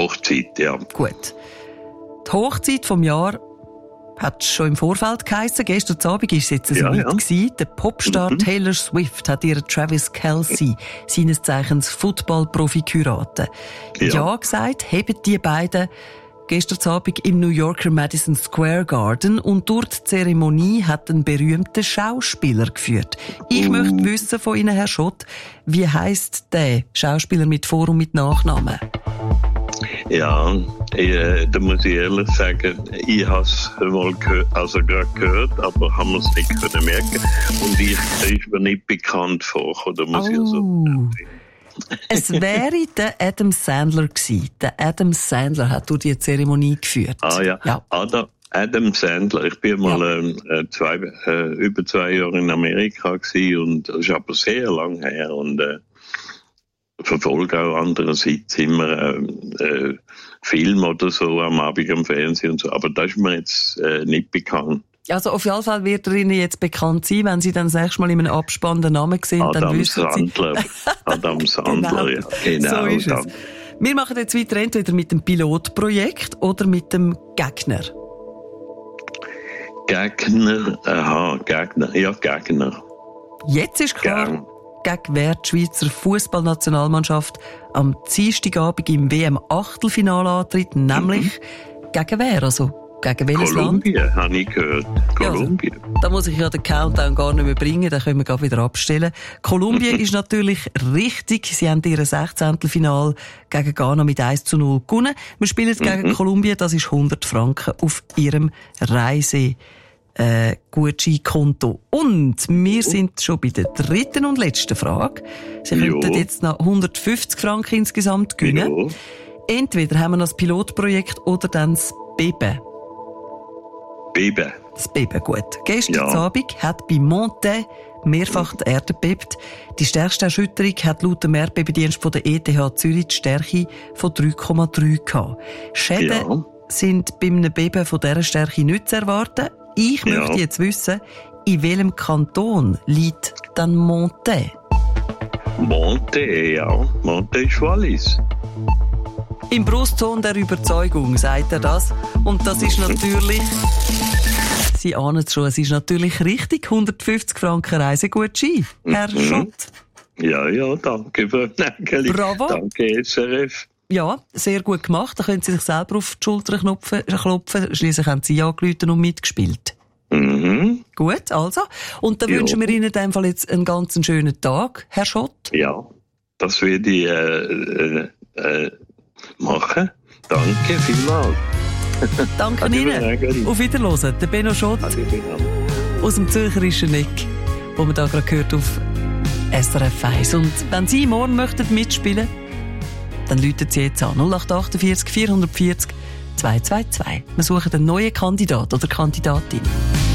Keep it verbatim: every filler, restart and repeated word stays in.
Hochzeit, ja. Gut. Die Hochzeit vom Jahr hat schon im Vorfeld geheissen. Gestern Abend war es jetzt so Ja, weit ja. gewesen. Der Popstar Mhm. Taylor Swift hat ihren Travis Kelce, seines Zeichens Football-Profi, geheiratet. Ja. Ja. ja gesagt, haben die beiden gestern Abend im New Yorker Madison Square Garden, und durch die Zeremonie hat ein berühmter Schauspieler geführt. Ich Uh. möchte wissen von Ihnen, Herr Schott, wie heisst der Schauspieler mit Vor- und mit Nachnamen? Ja, äh, da muss ich ehrlich sagen, ich habe es mal gehört, also gerade gehört, aber haben wir es nicht können merken. Und ich ist mir nicht bekannt vorgekommen, da muss Oh. ich also. Es wäre der Adam Sandler gewesen. Der Adam Sandler hat durch die Zeremonie geführt. Ah ja, Ja. Adam, Adam Sandler. Ich bin mal Ja. ähm, äh, zwei, äh, über zwei Jahre in Amerika gewesen, und das ist aber sehr lang her, und äh, verfolge auch andererseits immer äh, äh, Film oder so am Abend am Fernsehen und so, aber das ist mir jetzt äh, nicht bekannt. Also auf jeden Fall wird er Ihnen jetzt bekannt sein, wenn Sie dann das nächste Mal in einem Abspann den Namen sehen, dann Adam wissen Sie... Sandler. Adam Sandler, Genau. ja. Genau. So ist es. dann. Wir machen jetzt weiter entweder mit dem Pilotprojekt oder mit dem Gegner. Gegner, aha, Gegner, ja, Gegner. Jetzt ist klar, Gern. gegen wer die Schweizer Fußballnationalmannschaft am Dienstagabend im W M-Achtelfinale antritt, nämlich gegen wer, also gegen welches Land? Kolumbien, habe ich gehört. Ja, also, Kolumbien. da muss ich ja den Countdown gar nicht mehr bringen, den können wir gerade wieder abstellen. Kolumbien ist natürlich richtig. Sie haben ihr Sechzehntelfinal gegen Ghana mit eins zu null gewonnen. Wir spielen jetzt gegen Mhm. Kolumbien, das ist hundert Franken auf ihrem Reise. Äh, Gutscheinkonto. Und wir sind schon bei der dritten und letzten Frage. Sie Jo. könnten jetzt noch hundertfünfzig Franken insgesamt gewinnen. Ja. Entweder haben wir noch das Pilotprojekt oder dann das Beben. Beben. Das Beben, gut. Gestern Ja. Abend hat bei Monte mehrfach die Erde gebebt. Die stärkste Erschütterung hat laut dem Erdbebendienst von der E T H Zürich die Stärke von drei Komma drei gehabt. Schäden Ja. sind bei einem Beben von dieser Stärke nicht zu erwarten. Ich Ja. möchte jetzt wissen, in welchem Kanton liegt dann Monte? Monte, ja. Monte ist Wallis. Im Brustton der Überzeugung sagt er das. Und das ist natürlich... Sie ahnen es schon, es ist natürlich richtig. hundertfünfzig Franken Reisegutschein. Herr Mhm. Schott. Ja, ja, danke, Frau Nägeli. Bravo. Danke, S R F. Ja, sehr gut gemacht. Da können Sie sich selber auf die Schulter klopfen. klopfen. Schliesslich haben Sie angerufen und mitgespielt. Mhm. Gut, also. Und dann Ja. wünschen wir Ihnen in dem Fall jetzt einen ganz schönen Tag, Herr Schott. Ja, das werde ich äh, äh, äh, machen. Danke vielmals. Danke Adi, Ihnen. Nägeli. Auf Wiederhören. Der Benno Schott Adi, Benno. aus dem Zürcherischen Eck, wo man da gerade gehört auf S R F eins. Und wenn Sie morgen möchten mitspielen, dann rufen Sie jetzt an null acht achtundvierzig vierhundertvierzig zwei zwei zwei. Wir suchen einen neuen Kandidat oder Kandidatin.